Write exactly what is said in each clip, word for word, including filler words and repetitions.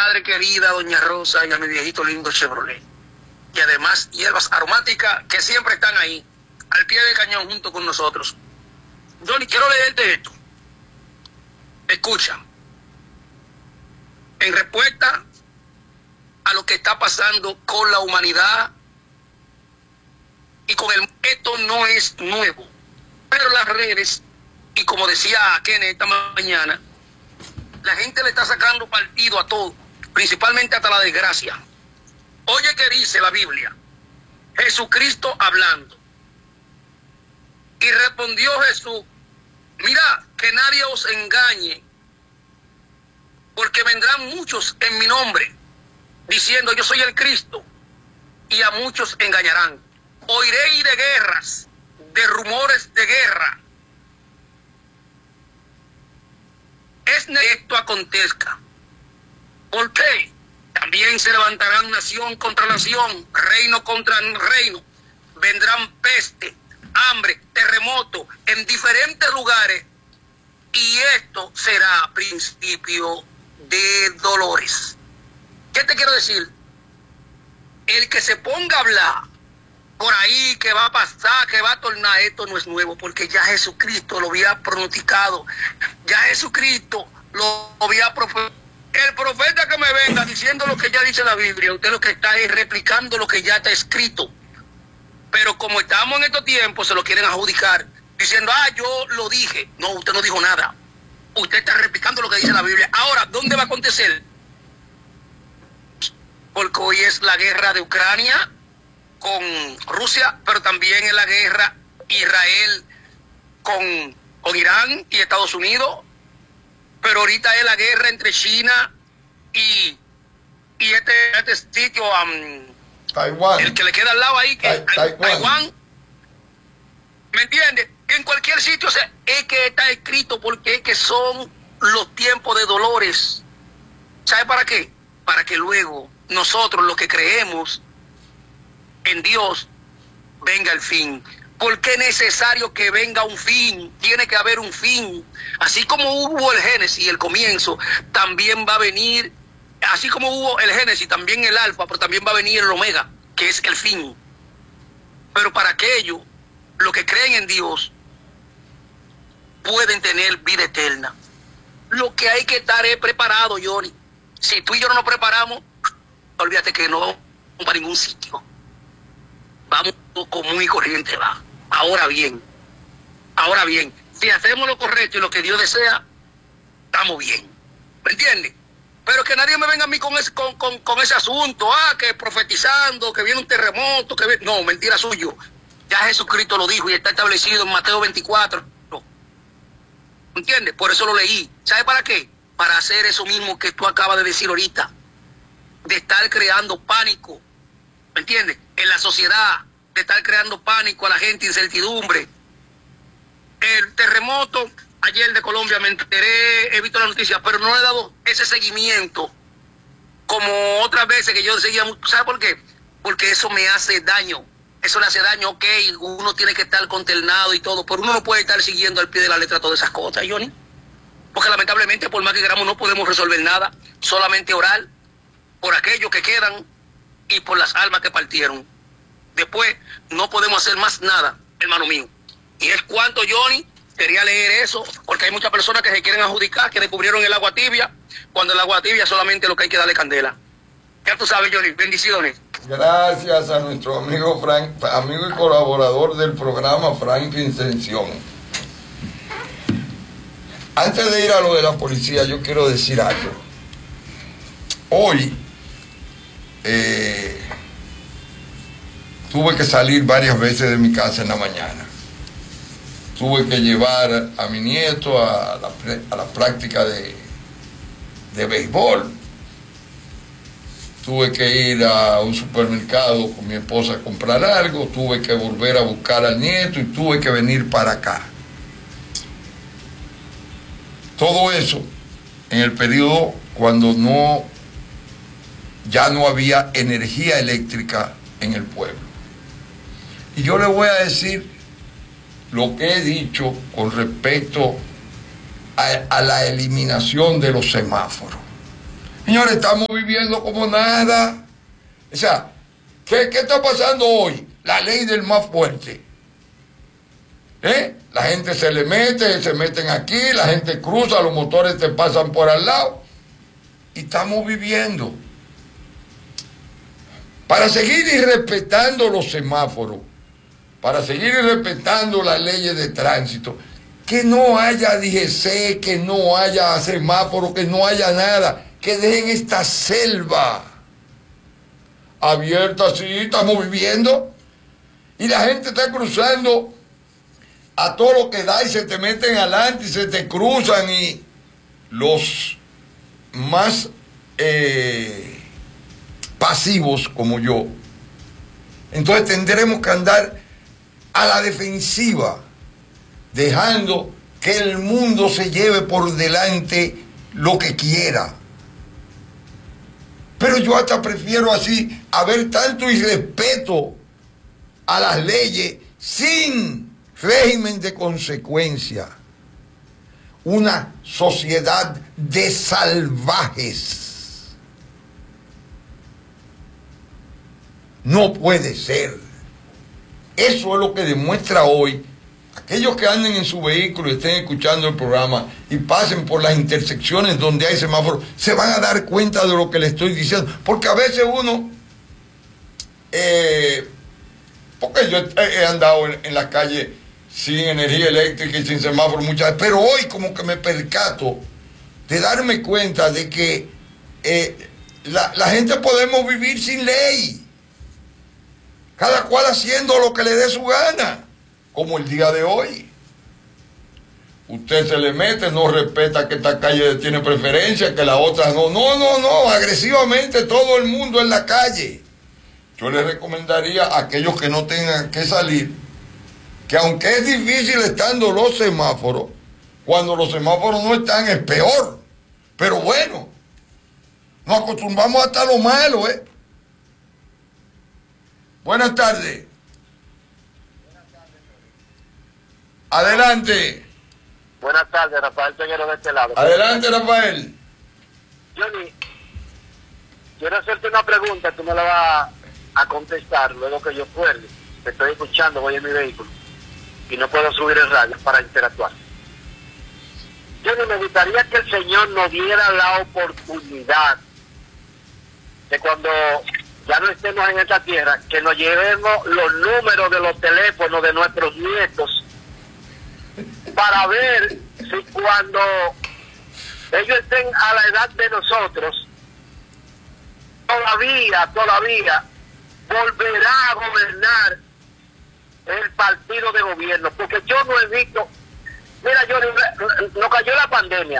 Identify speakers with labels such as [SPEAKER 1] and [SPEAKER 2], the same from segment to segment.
[SPEAKER 1] madre querida, doña Rosa, y a mi viejito lindo Chevrolet. Y además hierbas aromáticas que siempre están ahí, al pie del cañón junto con nosotros. Johnny, quiero leerte esto. Escucha. En respuesta a lo que está pasando con la humanidad y con el... Esto no es nuevo, pero las redes, y como decía Kenneth esta mañana, la gente le está sacando partido a todo, principalmente hasta la desgracia. Oye, ¿qué dice la Biblia? Jesucristo hablando. Y respondió Jesús: mira, que nadie os engañe, porque vendrán muchos en mi nombre, diciendo yo soy el Cristo, y a muchos engañarán. Oiréis de guerras, de rumores de guerra. Es necesario esto acontezca. ¿Por qué? También se levantarán nación contra nación, reino contra reino. Vendrán peste, hambre, terremoto en diferentes lugares. Y esto será principio de dolores. ¿Qué te quiero decir? El que se ponga a hablar por ahí que va a pasar, que va a tornar, esto no es nuevo, porque ya Jesucristo lo había pronosticado. Ya Jesucristo lo había profetizado. El profeta que me venga diciendo lo que ya dice la Biblia, usted lo que está es replicando lo que ya está escrito. Pero como estamos en estos tiempos, se lo quieren adjudicar, diciendo, ah, yo lo dije. No, usted no dijo nada. Usted está replicando lo que dice la Biblia. Ahora, ¿dónde va a acontecer? Porque hoy es la guerra de Ucrania con Rusia, pero también es la guerra Israel con, con Irán y Estados Unidos. Pero ahorita es la guerra entre China y, y este, este sitio, um,
[SPEAKER 2] Taiwán.
[SPEAKER 1] El que le queda al lado ahí, que
[SPEAKER 2] Ta Taiwán.
[SPEAKER 1] Taiwán. ¿Me entiendes? En cualquier sitio, o sea, es que está escrito, porque es que son los tiempos de dolores. ¿Sabe para qué? Para que luego nosotros, los que creemos en Dios, venga el fin. Porque es necesario que venga un fin, tiene que haber un fin. Así como hubo el Génesis, el comienzo, también va a venir, así como hubo el Génesis, también el Alfa, pero también va a venir el Omega, que es el fin. Pero para aquellos, los que creen en Dios, pueden tener vida eterna. Lo que hay que estar es preparado, Johnny. Si tú y yo no nos preparamos, olvídate que no vamos para ningún sitio. Vamos común y corriente, va. Ahora bien, ahora bien, si hacemos lo correcto y lo que Dios desea, estamos bien. ¿Me entiendes? Pero que nadie me venga a mí con ese, con, con, con ese asunto, ah, que profetizando, que viene un terremoto, que viene... No, mentira suyo. Ya Jesucristo lo dijo y está establecido en Mateo veinticuatro. ¿Me entiendes? Por eso lo leí. ¿Sabe para qué? Para hacer eso mismo que tú acabas de decir ahorita. De estar creando pánico. ¿Me entiendes? En la sociedad, de estar creando pánico a la gente, incertidumbre. El terremoto, ayer de Colombia me enteré, he visto la noticia, pero no he dado ese seguimiento como otras veces que yo seguía. ¿Sabe por qué? Porque eso me hace daño. Eso le hace daño, ok, uno tiene que estar consternado y todo, pero uno no puede estar siguiendo al pie de la letra todas esas cosas, Johnny. Porque lamentablemente, por más que queramos, no podemos resolver nada, solamente orar por aquellos que quedan y por las almas que partieron. Después no podemos hacer más nada, hermano mío. Y es cuanto, Johnny, quería leer eso, porque hay muchas personas que se quieren adjudicar, que descubrieron el agua tibia, cuando el agua tibia solamente lo que hay que darle candela. Ya tú sabes, Johnny, bendiciones.
[SPEAKER 2] Gracias a nuestro amigo Frank, amigo y colaborador del programa, Frank Ascensión. Antes de ir a lo de la policía, yo quiero decir algo. Hoy eh, tuve que salir varias veces de mi casa en la mañana. Tuve que llevar a mi nieto a la, a la práctica de, de béisbol. Tuve que ir a un supermercado con mi esposa a comprar algo, tuve que volver a buscar al nieto y tuve que venir para acá. Todo eso en el periodo cuando no, ya no había energía eléctrica en el pueblo. Y yo le voy a decir lo que he dicho con respecto a, a la eliminación de los semáforos. Señores, estamos viviendo como nada. O sea, ¿qué, qué está pasando hoy? La ley del más fuerte. ¿Eh? La gente se le mete, se meten aquí, la gente cruza, los motores te pasan por al lado. Y estamos viviendo. Para seguir irrespetando los semáforos, para seguir respetando las leyes de tránsito, que no haya D G C, que no haya semáforo, que no haya nada, que dejen esta selva abierta, sí, estamos viviendo, y la gente está cruzando a todo lo que da y se te meten adelante y se te cruzan, y los más eh, pasivos como yo, entonces tendremos que andar a la defensiva, dejando que el mundo se lleve por delante lo que quiera. Pero yo hasta prefiero así, haber tanto irrespeto a las leyes sin régimen de consecuencia. Una sociedad de salvajes. No puede ser. Eso es lo que demuestra hoy. Aquellos que anden en su vehículo y estén escuchando el programa y pasen por las intersecciones donde hay semáforos, se van a dar cuenta de lo que les estoy diciendo. Porque a veces uno, eh, porque yo he andado en, en la calle sin energía eléctrica y sin semáforo muchas veces, pero hoy como que me percato de darme cuenta de que eh, la, la gente podemos vivir sin ley. Cada cual haciendo lo que le dé su gana, como el día de hoy. Usted se le mete, no respeta que esta calle tiene preferencia, que la otra no. No, no, no, agresivamente todo el mundo en la calle. Yo le recomendaría a aquellos que no tengan que salir, que aunque es difícil estando los semáforos, cuando los semáforos no están es peor. Pero bueno, nos acostumbramos hasta lo malo, ¿eh? Buenas tardes. Buenas tardes. Adelante.
[SPEAKER 3] Buenas tardes, Rafael Peguero de este lado.
[SPEAKER 2] Adelante, Rafael.
[SPEAKER 3] Johnny, quiero hacerte una pregunta, tú me la vas a contestar luego que yo cuelgue. Te estoy escuchando, voy en mi vehículo y no puedo subir el radio para interactuar. Johnny, me gustaría que el Señor nos diera la oportunidad de cuando ya no estemos en esta tierra, que nos llevemos los números de los teléfonos de nuestros nietos para ver si cuando ellos estén a la edad de nosotros, todavía, todavía volverá a gobernar el partido de gobierno, porque yo no he visto, mira, yo nos cayó la pandemia,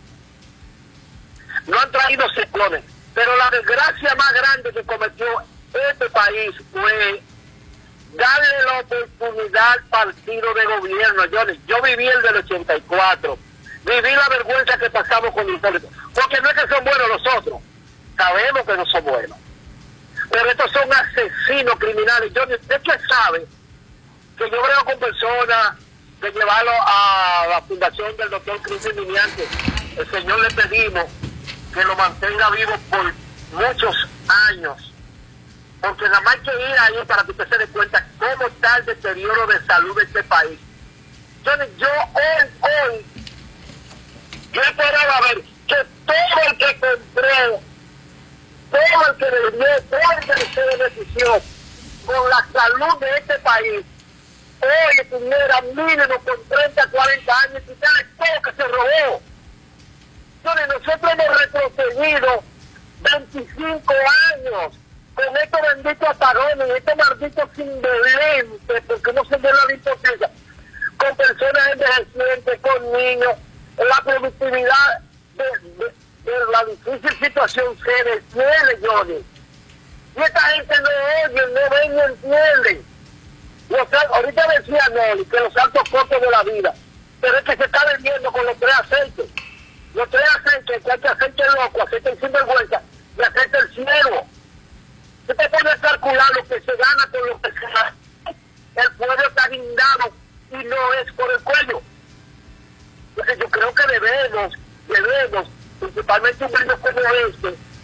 [SPEAKER 3] no han traído ciclones, pero la desgracia más grande que cometió este país fue darle la oportunidad al partido de gobierno. Yo, yo viví el del ochenta y cuatro, viví la vergüenza que pasamos con Hipólito, porque no es que son buenos los otros, sabemos que no son buenos, pero estos son asesinos criminales. Yo, es que sabe que yo creo con personas de llevarlo a la fundación del doctor Cristian Miniante. El Señor le pedimos que lo mantenga vivo por muchos años, porque nada más hay que ir ahí para que usted se dé cuenta cómo está el deterioro de salud de este país. Entonces yo hoy, hoy, yo esperaba ver que todo el que compró, todo el que vendió, todo el que se benefició con la salud de este país, hoy tuviera mínimo con treinta, cuarenta años y quitarle todo que se robó. Entonces nosotros hemos retrocedido veinticinco años con estos benditos apagones, estos malditos indolentes, porque no se ve la impotencia, con personas envejecientes, con niños, la productividad de, de, de la difícil situación se detiene, Johnny. Y esta gente no oye, no ve ni entiende. Los, ahorita decía Nelly que los altos costos de la vida, pero es que se está vendiendo con los tres aceites. Los tres aceites, que hay que aceite loco, aceite sin vergüenza y aceite el cielo. Usted te puede calcular lo que se gana con lo que se gana. El pueblo está guindado y no es por el cuello. Entonces yo creo que debemos, debemos, principalmente un gobierno como este,